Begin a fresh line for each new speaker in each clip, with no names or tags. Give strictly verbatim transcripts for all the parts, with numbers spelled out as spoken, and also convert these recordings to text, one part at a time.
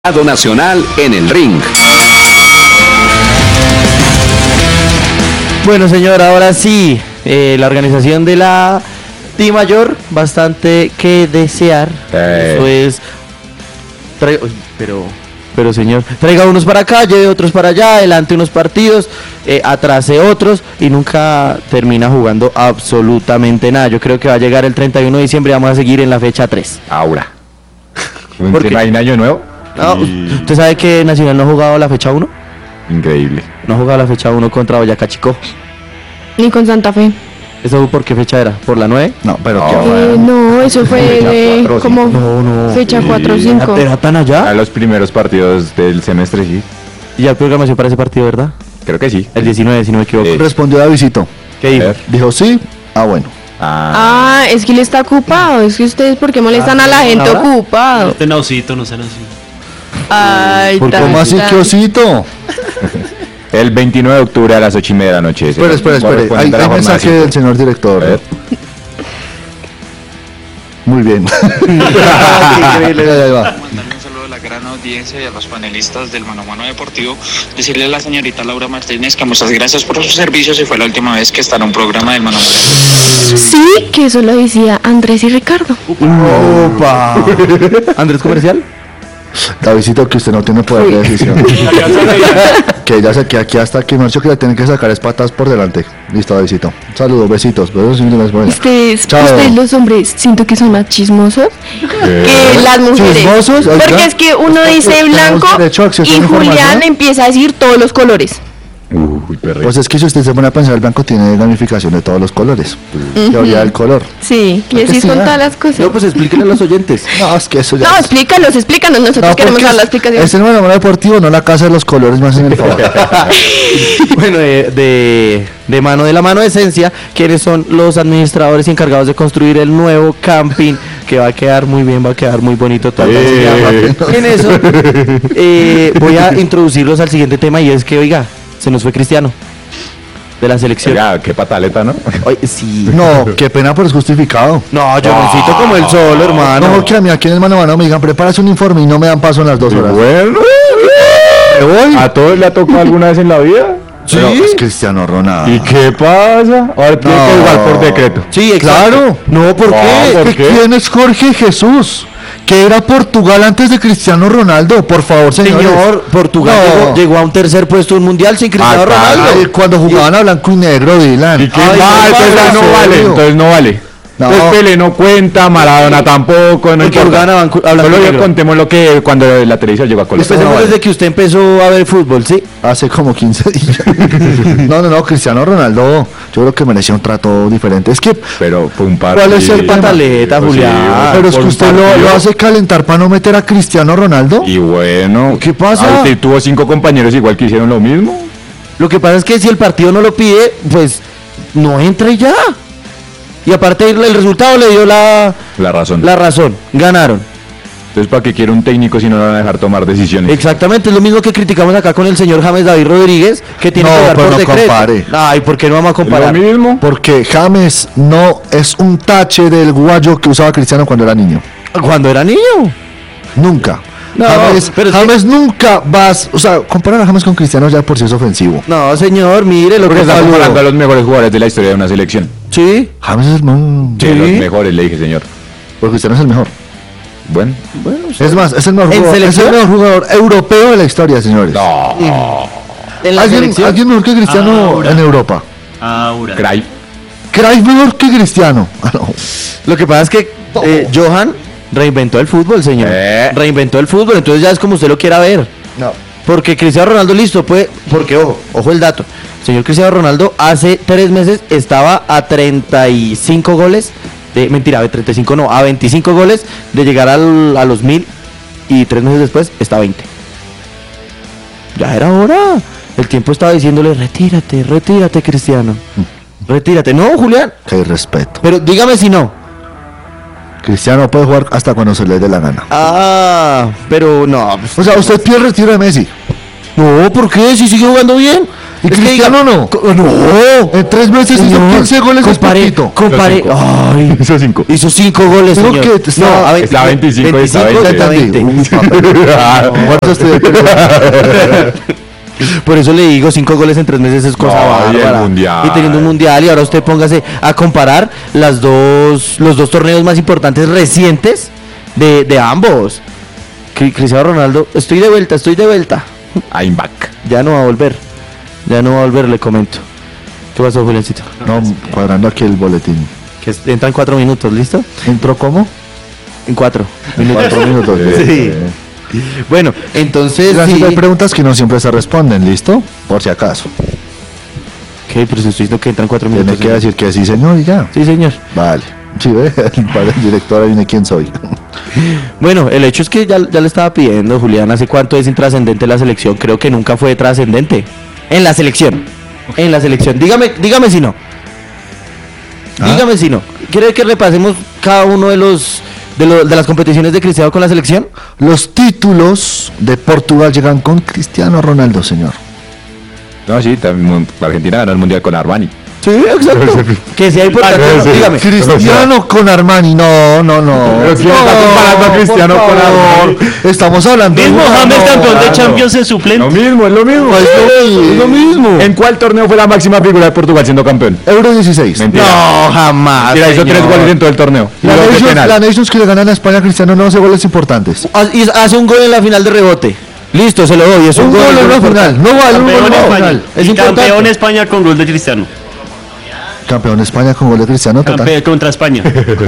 Nacional en el ring.
Bueno, señor, ahora sí, eh, la organización de la Di Mayor, bastante que desear. Eh. Eso es. Trae, pero, pero señor, traiga unos para acá, lleve otros para allá, adelante unos partidos, eh, atrase otros y nunca termina jugando absolutamente nada. Yo creo que va a llegar el treinta y uno de diciembre y vamos a seguir en la fecha tres.
Ahora. ¿Por qué? ¿Hay un año nuevo?
No, y... ¿Usted sabe que Nacional no ha jugado la fecha uno?
Increíble.
No ha jugado la fecha uno contra Boyacá Chico.
Ni con Santa Fe.
¿Eso por qué fecha era? ¿Por la nueve?
No, pero
no, eh, no eso fue de cuatro, como no, no. fecha cuatro o cinco.
¿Era tan allá?
A los primeros partidos del semestre, sí.
¿Y ya programación para ese partido, verdad?
Creo que sí.
El diecinueve, si no me equivoco.
Eh. Respondió Davidito.
¿Qué dijo?
Dijo sí, ah bueno.
Ah. ah, es que él está ocupado. Es que ustedes, ¿por qué molestan ah, a la gente ¿ahora? Ocupado?
No ten osito, no sean así.
Ay,
¿por cómo así que osito?
El veintinueve de octubre a las ocho y media de la noche.
Espera, espera, espera. Hay, hay mensaje del señor director. Muy bien.
Increíble. Mandarle un saludo a la gran audiencia y a los panelistas del Mano a Mano Deportivo. Decirle a la señorita Laura Martínez que muchas gracias por sus servicios y fue la última vez que está en un programa del Mano a Mano Deportivo.
Sí, que eso lo decía Andrés y Ricardo.
Opa. ¿Andrés Comercial?
Davidito, que usted no tiene poder de decisión. Que ella se queda aquí hasta que Marcio que le tienen que sacar es patas por delante. Listo, Davidito. Saludos, besitos. Besos,
ustedes, ustedes los hombres siento que son más chismosos ¿Eh? que las mujeres. ¿Chismosos? Porque es que uno dice blanco y Julián empieza a decir todos los colores.
Uy, pues es que si usted se pone a pensar, el blanco tiene gamificación de todos los colores. Uh-huh. Teoría del color.
Sí, y así con todas las cosas.
No, pues explíquenle a los oyentes.
No, es que eso ya
No,
es...
explícanos, explícanos. Nosotros no, queremos dar la explicación.
Es el Mano a Mano Deportivo, no la casa de los colores, más en el favor.
Bueno, de, de, de mano de la mano de Esencia, quienes son los administradores encargados de construir el nuevo camping, que va a quedar muy bien, va a quedar muy bonito todo. Eh, en eso, eh, voy a introducirlos al siguiente tema y es que, oiga, se nos fue Cristiano de la selección.
Oiga, qué pataleta, ¿no?
Oye, sí.
No, qué pena, pero es justificado.
No, yo oh. necesito como el solo, hermano.
No, que a mí aquí en el Mano a Mano me digan, prepárase un informe y no me dan paso en las dos horas.
Bueno,
¿me voy?
¿A todos le ha tocado alguna vez en la vida?
Sí. Pero es Cristiano Ronaldo.
¿Y qué pasa? Ahora tiene no. que jugar por decreto.
Sí, exacto. Claro.
No, ¿por qué?
No, ¿por qué?
¿Quién es Jorge Jesús? Que era Portugal antes de Cristiano Ronaldo, por favor, señores.
Señor, Portugal no. llegó, llegó a un tercer puesto en un mundial sin Cristiano Acá, Ronaldo.
Ay, cuando jugaban y... a blanco y negro, Dylan.
¿Y qué? Ay, ah, entonces no vale, entonces no vale. No. Entonces Pele no cuenta, Maradona tampoco, no importa. Solo contemos lo que cuando la televisión llegó a Colombia.
Empecemos
no
desde que usted empezó a ver fútbol, ¿sí?
Hace como quince días. No, no, no, Cristiano Ronaldo, yo creo que merecía un trato diferente. Es que...
Pero fue un partido.
¿Cuál es el pataleta, pues Julián?
Sí, pero es que usted lo, lo hace calentar para no meter a Cristiano Ronaldo.
Y bueno...
¿Qué pasa?
Usted tuvo cinco compañeros igual que hicieron lo mismo.
Lo que pasa es que si el partido no lo pide, pues no entra y ya. Y aparte el resultado le dio la...
La razón.
La razón. Ganaron.
Entonces, ¿para qué quiere un técnico si no lo van a dejar tomar decisiones?
Exactamente, es lo mismo que criticamos acá con el señor James David Rodríguez, que tiene
no,
que dar por
no
decreto.
Compare.
Ay, ¿por qué no vamos a comparar?
¿Lo mismo?
Porque James no es un tache del guayo que usaba Cristiano cuando era niño.
¿Cuando era niño?
Nunca.
No,
James,
pero
James
sí.
nunca vas, o sea, comparar a James con Cristiano ya por sí es ofensivo.
No, señor, mire lo
Porque
que
está comparando a los mejores jugadores de la historia de una selección.
Sí.
James es el mejor.
Sí, ¿Sí? Los mejores, le dije, señor.
Porque Cristiano es el mejor.
Bueno,
bueno sí. Es más, es el mejor jugador, es el mejor jugador europeo de la historia, señores.
No.
¿En la ¿Alguien, ¿Alguien mejor que Cristiano Aura. en Europa?
Aura.
Cruyff.
Cruyff mejor que Cristiano. Ah, no.
Lo que pasa es que eh, Johan reinventó el fútbol, señor. Eh. Reinventó el fútbol, entonces ya es como usted lo quiera ver.
No.
Porque Cristiano Ronaldo, listo, pues, porque ojo, ojo el dato. Señor Cristiano Ronaldo hace tres meses estaba a treinta y cinco goles, de, mentira, de treinta y cinco no, a veinticinco goles de llegar al, a los mil y tres meses después está a veinte. Ya era hora. El tiempo estaba diciéndole, retírate, retírate, Cristiano. Mm. Retírate. No, Julián.
Qué respeto.
Pero dígame si no.
Cristiano puede jugar hasta cuando se le dé la gana.
Ah, pero no.
O sea, usted pide el retiro de Messi.
No, ¿por qué? Si sigue jugando bien.
¿Y es Cristiano no?
No.
En tres meses señor, hizo quince goles.
Compare, compare. Ay,
hizo cinco.
Hizo cinco goles,
Creo
señor.
Que está,
no, a ver,
está veinticinco,
veinticinco, está veinte. Por eso le digo, cinco goles en tres meses es cosa
no,
bárbara.
Y,
y teniendo un mundial, y ahora usted póngase a comparar las dos, los dos torneos más importantes recientes de, de ambos. Cristiano Ronaldo, estoy de vuelta, estoy de vuelta.
I'm back.
Ya no va a volver. Ya no va a volver, le comento. ¿Qué pasó, Juliancito?
No, cuadrando aquí el boletín.
Que entra en cuatro minutos, ¿listo?
¿Entró cómo?
En cuatro minutos.
Cuatro minutos.
Sí. Bueno, entonces.
Sí. Hay preguntas que no siempre se responden, ¿listo? Por si acaso.
¿Qué? Pero si estoy diciendo que entran cuatro minutos.
Tiene que decir que sí, señor, y ya.
Sí, señor.
Vale. Sí, ve, para el director viene quién soy.
Bueno, el hecho es que ya, ya le estaba pidiendo, Julián, ¿hace cuánto es intrascendente la selección? Creo que nunca fue trascendente. En la selección. En la selección. Dígame, dígame si no. ¿Ah? Dígame si no. ¿Quiere que repasemos cada uno de los de, lo, de las competiciones de Cristiano con la selección?
Los títulos de Portugal llegan con Cristiano Ronaldo, señor.
No, sí, también Argentina ganó el mundial con Armani.
Sí, exacto. Que sea importante.
Ah, no, dígame. Cristiano con Armani, no, no, no.
Pero ¿quién no, está comparando a Cristiano con Armani?
Estamos hablando.
Mismo James, no, campeón de Champions en suplente.
Lo mismo, es lo mismo.
Es lo, es lo mismo.
¿En cuál torneo fue la máxima figura de Portugal siendo campeón?
Euro dieciséis.
Mentira.
No, jamás.
Mira, hizo tres goles en todo el torneo.
La Nations, la Nations que le ganan a España a Cristiano no hace goles importantes.
Y hace un gol en la final de rebote. Listo, se lo doy. Es un, un gol, gol en la final.
No vale un gol en la final.
Es importante. Campeón España con gol de Cristiano.
Campeón de España con gol de Cristiano.
Campeón contra España.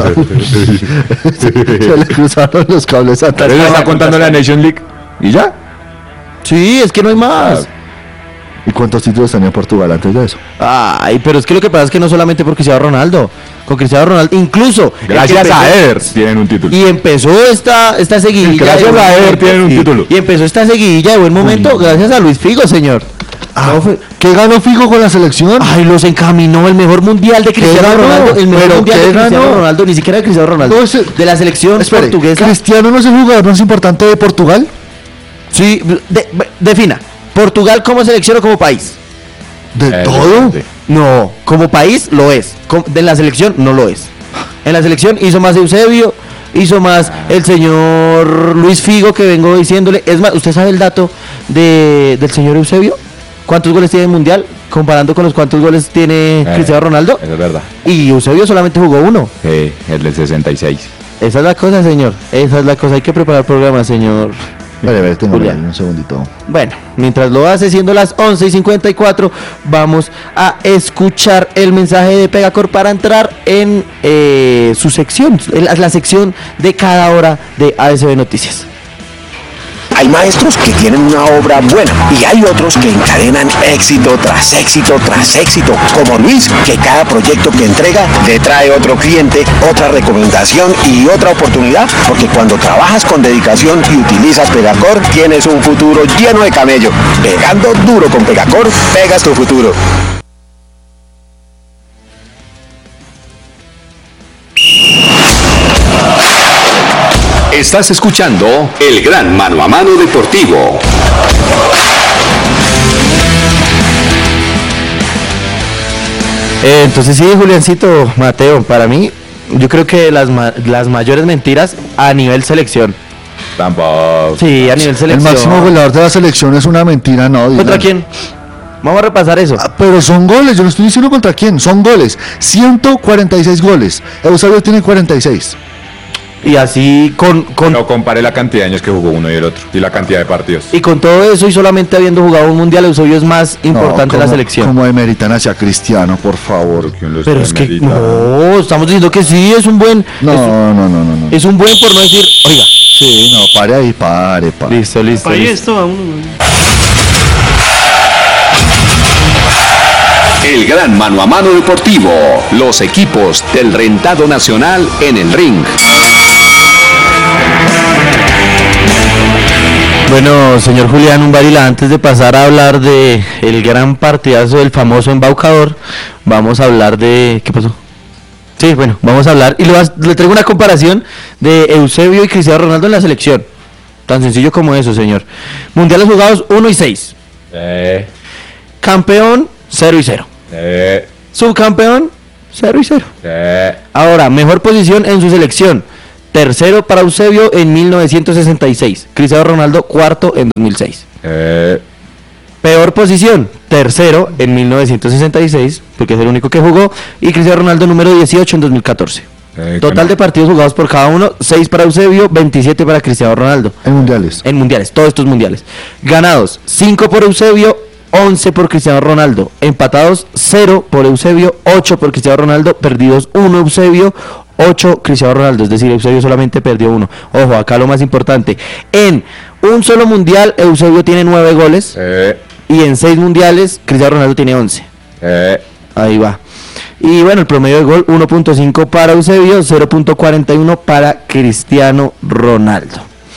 Se le cruzaron los cables atrás.
¿Pero está contando la Nation League? ¿Y ya?
Sí, es que no hay más.
¿Y cuántos títulos tenía Portugal antes de eso?
Ay, pero es que lo que pasa es que no solamente por Cristiano Ronaldo. Con Cristiano Ronaldo, incluso.
Gracias a Eder tienen un título.
Y empezó esta, esta seguidilla.
Gracias a Eder tienen un título.
Y empezó esta seguidilla de buen momento, Uy. gracias a Luis Figo, señor.
Ah, no, ¿qué ganó Figo con la selección?
Ay, los encaminó el mejor mundial de Cristiano Ronaldo. El mejor mundial de Cristiano ganó? Ronaldo, ni siquiera de Cristiano Ronaldo. No, ese, de la selección espere, portuguesa.
¿Cristiano no es el jugador más importante de Portugal?
Sí, de, defina. ¿Portugal como selección o como país?
¿De eh, todo?
No, como país lo es. De la selección no lo es. En la selección hizo más Eusebio, hizo más el señor Luis Figo, que vengo diciéndole. Es más, ¿usted sabe el dato de, del señor Eusebio? ¿Cuántos goles tiene el mundial? Comparando con los cuántos goles tiene eh, Cristiano Ronaldo.
Eso es verdad.
Y Eusebio solamente jugó uno.
Sí, el del sesenta y seis.
Esa es la cosa, señor. Esa es la cosa. Hay que preparar el programa, señor.
Vale, a ver, tengo ahí un segundito.
Bueno, mientras lo hace, siendo las once y cincuenta y cuatro, vamos a escuchar el mensaje de Pegacor para entrar en eh, su sección, en la, la sección de cada hora de A S B Noticias.
Hay maestros que tienen una obra buena y hay otros que encadenan éxito tras éxito tras éxito, como Luis, que cada proyecto que entrega le trae otro cliente, otra recomendación y otra oportunidad, porque cuando trabajas con dedicación y utilizas Pegacor, tienes un futuro lleno de camello. Pegando duro con Pegacor, pegas tu futuro.
Estás escuchando el gran mano a mano deportivo.
Eh, entonces sí, Juliancito, Mateo, para mí, yo creo que las, ma- las mayores mentiras a nivel selección.
Tampoco.
Sí, a nivel selección.
El máximo goleador de la selección es una mentira, no.
¿Contra
digan.
quién? Vamos a repasar eso.
Ah, pero son goles, yo no estoy diciendo contra quién, son goles. ciento cuarenta y seis goles. Eusebio tiene cuarenta y seis.
Y así con, con
No compare la cantidad de años que jugó uno y el otro y la cantidad de partidos.
y con todo eso y solamente habiendo jugado un mundial, Eusebio es más importante
no,
la selección.
Como demeritan hacia Cristiano, por favor.
Pero es que no, estamos diciendo que sí, es un buen.
No,
es un,
no, no, no, no.
Es un buen por no decir, oiga.
Sí, no, pare ahí, pare, pare.
Listo, listo.
Ahí
listo.
esto a uno.
El gran mano a mano deportivo. Los equipos del rentado nacional en el ring.
Bueno, señor Julián Umbarila, antes de pasar a hablar de el gran partidazo del famoso embaucador, vamos a hablar de... ¿Qué pasó? Sí, bueno, vamos a hablar y le, vas, le traigo una comparación de Eusebio y Cristiano Ronaldo en la selección. Tan sencillo como eso, señor. Mundiales jugados uno y seis.
Eh.
Campeón cero y cero.
Eh.
Subcampeón cero y cero.
Eh.
Ahora, mejor posición en su selección. Tercero para Eusebio en mil novecientos sesenta y seis. Cristiano Ronaldo cuarto en dos mil seis.
Eh.
Peor posición, tercero en mil novecientos sesenta y seis, porque es el único que jugó, y Cristiano Ronaldo número dieciocho en dos mil catorce.
Eh,
Total de partidos jugados por cada uno, seis para Eusebio, veintisiete para Cristiano Ronaldo.
En mundiales.
En mundiales, todos estos mundiales. Ganados, cinco por Eusebio, once por Cristiano Ronaldo. Empatados, cero por Eusebio, ocho por Cristiano Ronaldo. Perdidos, uno Eusebio, ocho Cristiano Ronaldo. Es decir, Eusebio solamente perdió uno. Ojo, acá lo más importante. En un solo mundial, Eusebio tiene nueve goles.
Eh.
Y en seis mundiales, Cristiano Ronaldo tiene once.
Eh.
Ahí va. Y bueno, el promedio de gol, uno punto cinco para Eusebio, cero punto cuarenta y uno para Cristiano Ronaldo.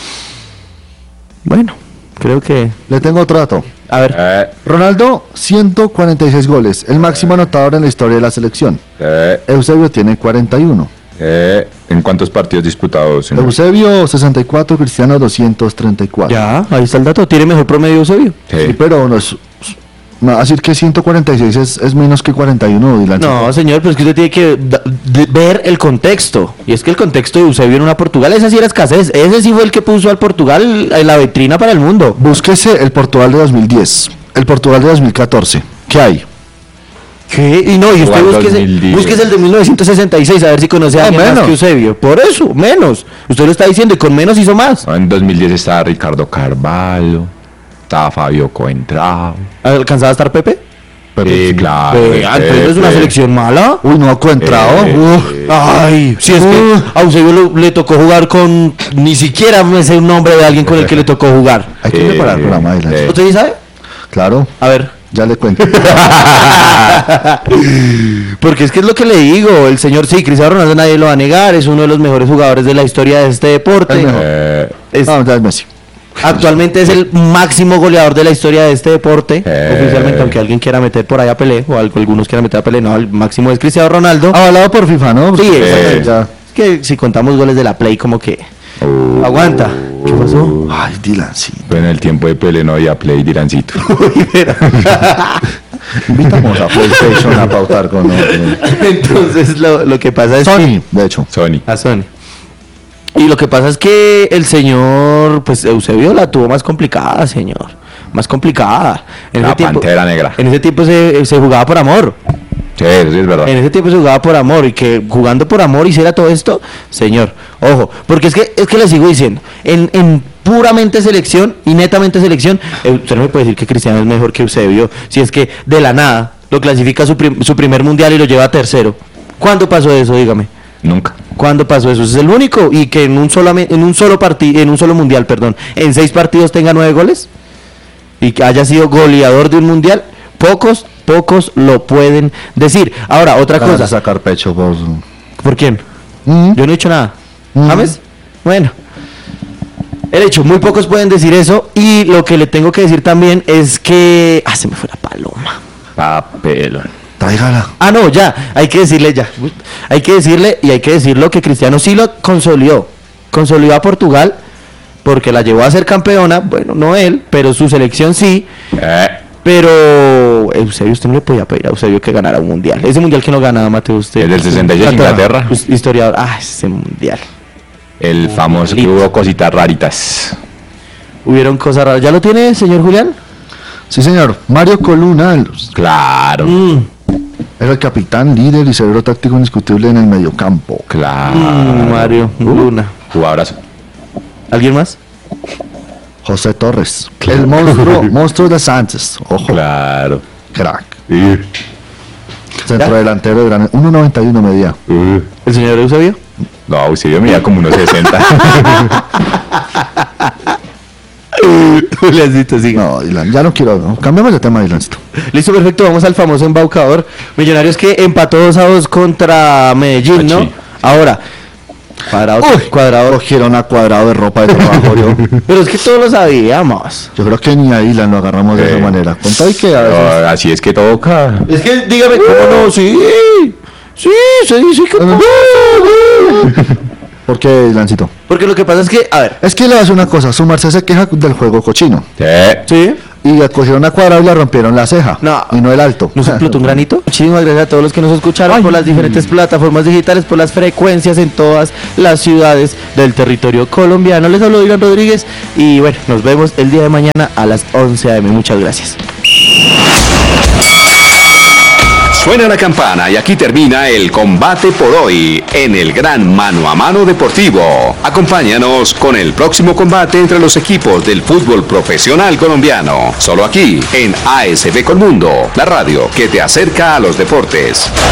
Bueno, creo que...
Le tengo otro dato.
A ver.
Eh.
Ronaldo, ciento cuarenta y seis goles, el máximo anotador en la historia de la selección.
Eh.
Eusebio tiene cuarenta y uno.
Eh. ¿En cuantos partidos disputados? Señor?
Eusebio, sesenta y cuatro, Cristiano, doscientos treinta y cuatro.
Ya, ahí está el dato. ¿Tiene mejor promedio Eusebio?
Sí.
Sí, pero no es... No, decir que ciento cuarenta y seis es, es menos que cuarenta y uno, Dylan.
No, señor, pero es que usted tiene que da- de- ver el contexto. Y es que el contexto de Eusebio en una Portugal, esa sí era escasez. Ese sí fue el que puso al Portugal en la vitrina para el mundo.
Búsquese el Portugal de dos mil diez, el Portugal de dos mil catorce. ¿Qué hay?
¿Qué? Y no, y usted
Igual
búsquese,
dos mil diez.
búsquese el de mil novecientos sesenta y seis a ver si conoce a
No,
alguien más
menos.
que Eusebio. Por eso, menos. Usted lo está diciendo y con menos hizo más.
En dos mil diez estaba Ricardo Carvalho, estaba Fabio Coentrao.
¿Alcanzaba a estar Pepe?
Sí, claro.
Eh, ah, entonces es una
Pepe.
selección mala.
Uy, no ha entrado.
Eh,
Uf.
Ay, si es que a Eusebio lo- le tocó jugar con... Ni siquiera me sé un nombre de alguien con el que le tocó jugar.
Hay que
Eh,
preparar el programa, Dylan.
eh.
¿Usted sí sabe?
Claro,
A ver.
ya le cuento.
Porque es que es lo que le digo, el señor, sí, Cristiano Ronaldo nadie lo va a negar, es uno de los mejores jugadores de la historia de este deporte.
El mejor.
Eh,
Es-
No, ya es Messi.
actualmente es el máximo goleador de la historia de este deporte,
Eh.
oficialmente, aunque alguien quiera meter por ahí a Pelé, o algo- algunos quieran meter a Pelé, no, el máximo es Cristiano Ronaldo.
Avalado por FIFA, ¿no?
Sí,
exactamente. Ya.
Es que si contamos goles de la Play, como que aguanta. ¿Qué pasó?
Ay, Dylan, sí.
Pues en el tiempo de Pelé no había Play, Dirancito.
Invitamos a PlayStation a pautar con nosotros.
Entonces lo, lo que pasa es
Sony, de hecho.
Sony.
a Sony. Y lo que pasa es que el señor, pues Eusebio la tuvo más complicada, señor. Más complicada. En
La
ese tiempo,
Pantera Negra.
en ese tiempo se, se jugaba por amor.
Sí, eso sí es verdad.
En ese tiempo se jugaba por amor. Y que jugando por amor hiciera todo esto, señor. Ojo, porque es que es que le sigo diciendo. En, en puramente selección y netamente selección, eh, usted no me puede decir que Cristiano es mejor que Eusebio. Si es que de la nada lo clasifica su, prim- su primer mundial y lo lleva a tercero. ¿Cuándo pasó eso? Dígame.
Nunca.
¿Cuándo pasó eso? Es el único. Y que en un solo en un solo partido, en un solo mundial, perdón, en seis partidos tenga nueve goles y que haya sido goleador de un mundial, pocos, pocos lo pueden decir. Ahora, otra
Vas a
cosa.
sacar pecho por...
¿Por quién?
Mm.
Yo no he dicho nada.
Mm.
¿James? Bueno. El hecho, muy pocos pueden decir eso. Y lo que le tengo que decir también es que... Ah, se me fue la paloma.
Papelón.
Tráigala.
Ah, no, ya, hay que decirle ya. Hay que decirle y hay que decirlo que Cristiano sí lo consolidó. Consolidó a Portugal porque la llevó a ser campeona. Bueno, no él, pero su selección sí.
Eh.
Pero Eusebio, usted no le podía pedir a Eusebio que ganara un mundial. Ese mundial que no ganaba, Mateo, usted.
El del sesenta y seis,
Católico,
Inglaterra.
pues, historiador. Ah, ese mundial.
El famoso que
Listo.
hubo cositas raritas.
Hubieron cosas raras. ¿Ya lo tiene, señor Julián?
Sí, señor. Mario Coluna, el-
Claro.
Mm,
era el capitán, líder y cerebro táctico indiscutible en el mediocampo.
Claro.
mm, Mario Luna.
Jugadorazo.
¿Alguien más?
José Torres. El monstruo, monstruo de Sánchez. Ojo,
Claro.
crack.
Sí.
Centro delantero de gran... uno noventa y uno medía.
Uh.
¿El señor Eusebio?
No, usted yo medía como unos sesenta.
Juliancito, sí.
No, Dylan, ya no quiero. No. Cambiamos de tema, Dylancito.
Listo, perfecto. Vamos al famoso embaucador. Millonarios que empató dos a dos contra Medellín, ¿no?
Achi.
Ahora, cuadrado,
Uy,
cuadrado.
Cogieron a Cuadrado de ropa de trabajo. yo.
Pero es que todos lo sabíamos.
Yo creo que ni a Dylan lo agarramos de
Eh.
esa manera. Con todo y que a veces...
No, así es que toca.
Es que dígame, ¿cómo no? Sí, sí, se dice que
¿Por qué, Lancito?
Porque lo que pasa es que, a ver.
Es que le hace una cosa, su merced se queja del juego cochino.
Sí.
Sí.
Y le cogieron una cuadrada y le rompieron la ceja.
No.
Y no el alto.
¿No se explotó un granito? Muchísimas gracias a todos los que nos escucharon. Ay, por las diferentes plataformas digitales, por las frecuencias en todas las ciudades del territorio colombiano. Les habló Dylan Rodríguez y bueno, nos vemos el día de mañana a las once a eme. Muchas gracias.
Suena la campana y aquí termina el combate por hoy en el gran mano a mano deportivo. Acompáñanos con el próximo combate entre los equipos del fútbol profesional colombiano. Solo aquí en A S B Colmundo, la radio que te acerca a los deportes.